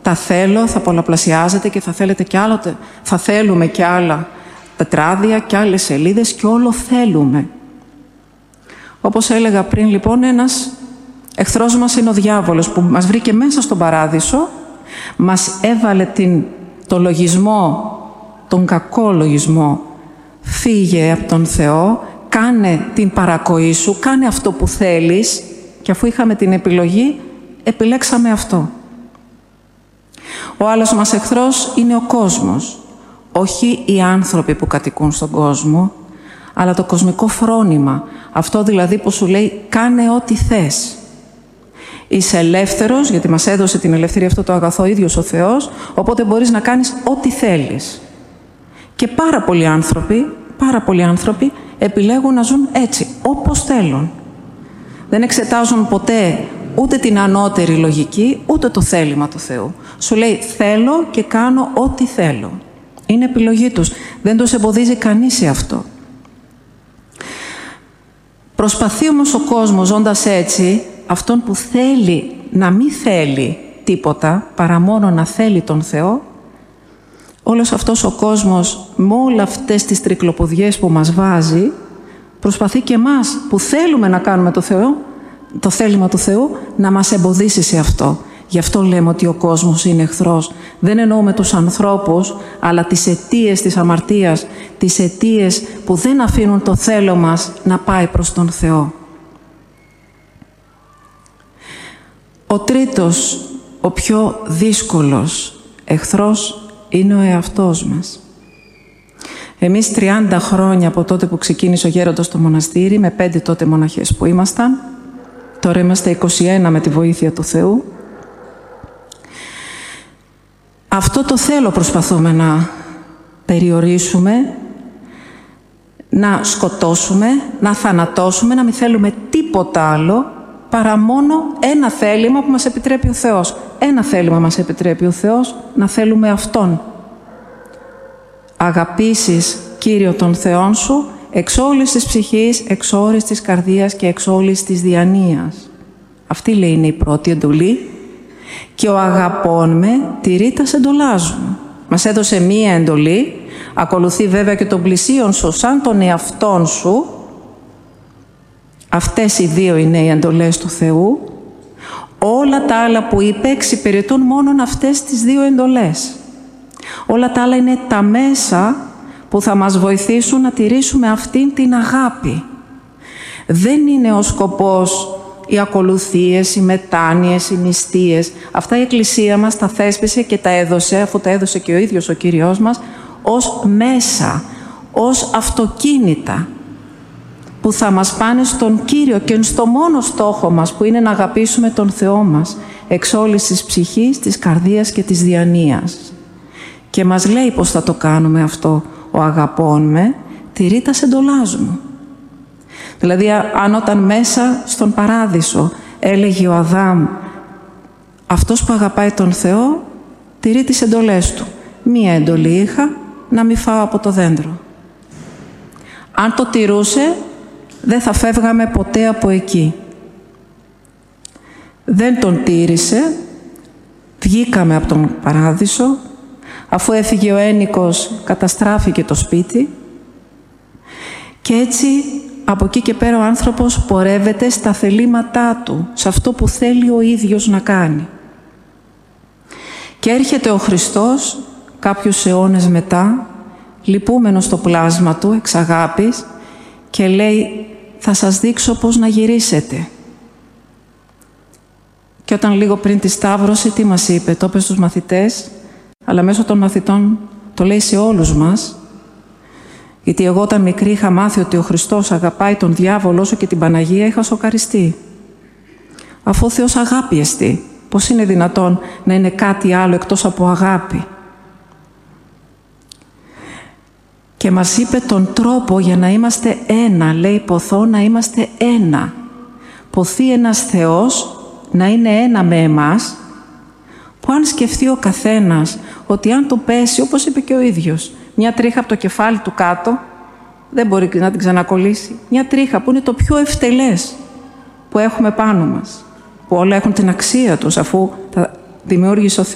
τα θέλω θα πολλαπλασιάζεται και θα θέλουμε και άλλα τετράδια και άλλες σελίδες και όλο θέλουμε. Όπως έλεγα πριν, λοιπόν, ένας εχθρός μας είναι ο διάβολος που μας βρήκε μέσα στον παράδεισο, μας έβαλε το λογισμό, τον κακό λογισμό, φύγε από τον Θεό, κάνε την παρακοή σου, κάνε αυτό που θέλεις, και αφού είχαμε την επιλογή, επιλέξαμε αυτό. Ο άλλος μας εχθρός είναι ο κόσμος, όχι οι άνθρωποι που κατοικούν στον κόσμο, αλλά το κοσμικό φρόνημα, αυτό δηλαδή που σου λέει κάνε ό,τι θες. Είσαι ελεύθερος, γιατί μας έδωσε την ελευθερία αυτό το αγαθό ίδιος ο Θεός, οπότε μπορείς να κάνεις ό,τι θέλεις. Και πάρα πολλοί άνθρωποι επιλέγουν να ζουν έτσι, όπως θέλουν. Δεν εξετάζουν ποτέ ούτε την ανώτερη λογική, ούτε το θέλημα του Θεού. Σου λέει θέλω και κάνω ό,τι θέλω. Είναι επιλογή τους. Δεν τους εμποδίζει κανείς σε αυτό. Προσπαθεί όμως ο κόσμος, ζώντας έτσι, αυτόν που θέλει να μην θέλει τίποτα, παρά μόνο να θέλει τον Θεό, όλος αυτός ο κόσμος με όλες αυτές τις τρικλοποδιές που μας βάζει, προσπαθεί και εμάς που θέλουμε να κάνουμε το θέλημα του Θεού, να μας εμποδίσει σε αυτό. Γι' αυτό λέμε ότι ο κόσμος είναι εχθρός. Δεν εννοούμε τους ανθρώπους, αλλά τις αιτίες της αμαρτίας, τις αιτίες που δεν αφήνουν το θέλω μας να πάει προς τον Θεό. Ο τρίτος, ο πιο δύσκολος εχθρός είναι ο εαυτός μας. Εμείς 30 χρόνια από τότε που ξεκίνησε ο γέροντας στο μοναστήρι, με 5 τότε μοναχές που ήμασταν, τώρα είμαστε 21 με τη βοήθεια του Θεού, αυτό το θέλω προσπαθούμε να περιορίσουμε, να σκοτώσουμε, να θανατώσουμε, να μην θέλουμε τίποτα άλλο παρά μόνο ένα θέλημα που μας επιτρέπει ο Θεός. Ένα θέλημα μας επιτρέπει ο Θεός, να θέλουμε Αυτόν. Αγαπήσεις, Κύριο, τον Θεόν σου, εξ όλης της ψυχής, εξ όλης της καρδίας και εξ όλης της διανοίας. Αυτή λέει είναι η πρώτη εντολή. Και ο αγαπών με τηρεί τας εντολάς μου. Μας έδωσε μία εντολή, ακολουθεί βέβαια και τον πλησίον σου σαν τον εαυτόν σου. Αυτές οι δύο είναι οι εντολές του Θεού. Όλα τα άλλα που είπε εξυπηρετούν μόνον αυτές τις δύο εντολές. Όλα τα άλλα είναι τα μέσα που θα μας βοηθήσουν να τηρήσουμε αυτήν την αγάπη. Δεν είναι ο σκοπός οι ακολουθίες, οι μετάνοιες, οι νηστείες. Αυτά η Εκκλησία μας τα θέσπισε και τα έδωσε, αφού τα έδωσε και ο ίδιος ο Κύριος μας, ως μέσα, ως αυτοκίνητα που θα μας πάνε στον Κύριο και στο μόνο στόχο μας που είναι να αγαπήσουμε τον Θεό μας εξ όλης της ψυχής, της καρδίας και της διανοίας. Και μας λέει πώς θα το κάνουμε αυτό. Ο αγαπών με τηρεί τας εντολάς μου. Δηλαδή, αν όταν μέσα στον παράδεισο έλεγε ο Αδάμ αυτός που αγαπάει τον Θεό τηρεί τις εντολές του. Μία εντολή είχα, να μην φάω από το δέντρο. Αν το τηρούσε, δεν θα φεύγαμε ποτέ από εκεί. Δεν τον τήρησε, βγήκαμε από τον παράδεισο, αφού έφυγε ο ένικος καταστράφηκε το σπίτι και έτσι από εκεί και πέρα ο άνθρωπος πορεύεται στα θελήματά του, σε αυτό που θέλει ο ίδιος να κάνει. Και έρχεται ο Χριστός κάποιους αιώνες μετά, λυπούμενος στο πλάσμα του, εξ αγάπης, και λέει «Θα σας δείξω πώς να γυρίσετε». Και όταν λίγο πριν τη Σταύρωση, τι μας είπε, το είπε στους μαθητές, αλλά μέσω των μαθητών το λέει σε όλους μας, γιατί εγώ όταν μικρή είχα μάθει ότι ο Χριστός αγαπάει τον διάβολο όσο και την Παναγία, είχα σοκαριστεί. Αφού ο Θεός αγάπη εστί, πώς είναι δυνατόν να είναι κάτι άλλο εκτός από αγάπη. Και μας είπε τον τρόπο για να είμαστε ένα, λέει ποθώ να είμαστε ένα. Ποθεί ένας Θεός να είναι ένα με εμάς, που αν σκεφτεί ο καθένας ότι αν του πέσει, όπως είπε και ο ίδιος, μια τρίχα από το κεφάλι του κάτω, δεν μπορεί να την ξανακολλήσει. Μια τρίχα που είναι το πιο ευτελές που έχουμε πάνω μας, που όλα έχουν την αξία τους αφού τα δημιούργησε ο Θεός.